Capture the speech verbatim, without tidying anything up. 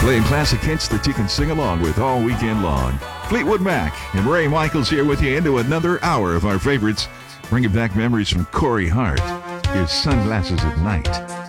Playing classic hits that you can sing along with all weekend long. Fleetwood Mac and Ray Michaels here with you into another hour of our favorites, bringing back memories from Corey Hart. His Sunglasses at Night.